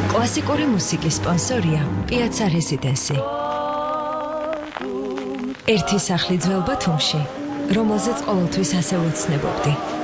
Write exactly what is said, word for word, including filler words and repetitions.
კლასიკური მუსიკის სპონსორია პიაცა რეზიდენსი. ერთი სახლი ძველ ბათუმში, რომელზეც ყოველთვის ასე ვოცნებობდი.